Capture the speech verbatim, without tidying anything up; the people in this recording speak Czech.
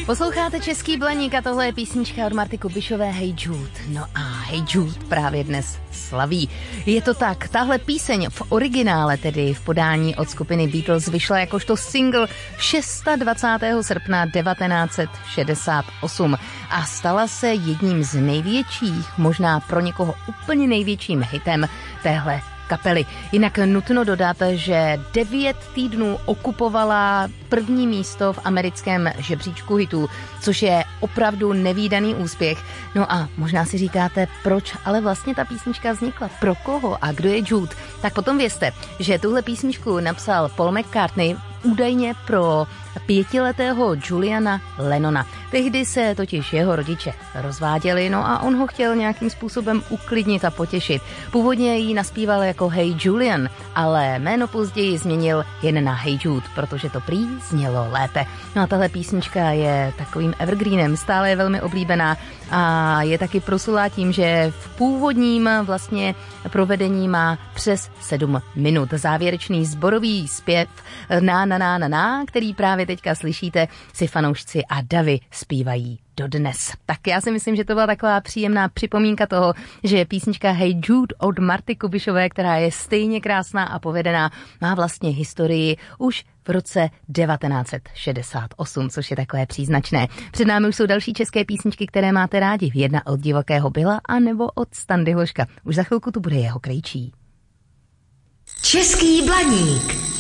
Posloucháte Český blaník a tohle je písnička od Marty Kubišové Hey Jude. No a Hey Jude právě dnes slaví. Je to tak, tahle píseň v originále, tedy v podání od skupiny Beatles, vyšla jakožto single dvacátého šestého srpna devatenáct set šedesát osm a stala se jedním z největších, možná pro někoho úplně největším hitem téhle kapely. Jinak nutno dodat, že devět týdnů okupovala první místo v americkém žebříčku hitů, což je opravdu nevídaný úspěch. No a možná si říkáte, proč ale vlastně ta písnička vznikla, pro koho a kdo je Jude. Tak potom vězte, že tuhle písničku napsal Paul McCartney údajně pro pětiletého Juliana Lennona. Tehdy se totiž jeho rodiče rozváděli, no a on ho chtěl nějakým způsobem uklidnit a potěšit. Původně jí naspíval jako Hey Julian, ale jméno později změnil jen na Hey Jude, protože to prý znělo lépe. No a tahle písnička je takovým evergreenem, stále je velmi oblíbená a je taky proslulá tím, že v původním vlastně provedení má přes sedm minut. Závěrečný sborový zpěv na na na na na, který právě teďka slyšíte, si fanoušci a davy zpívají dodnes. Tak já si myslím, že to byla taková příjemná připomínka toho, že písnička Hey Jude od Marty Kubišové, která je stejně krásná a povedená, má vlastně historii už v roce devatenáct set šedesát osm, což je takové příznačné. Před námi už jsou další české písničky, které máte rádi. Jedna od Divokého Billa a nebo od Standy Hloška. Už za chvilku tu bude jeho Krejčí. Český blaník.